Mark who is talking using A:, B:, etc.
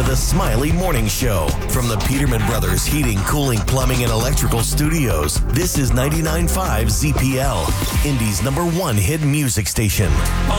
A: The Smiley Morning Show. From the Peterman Brothers Heating, Cooling, Plumbing, and Electrical Studios, this is 99.5 ZPL, Indy's #1 hit music station.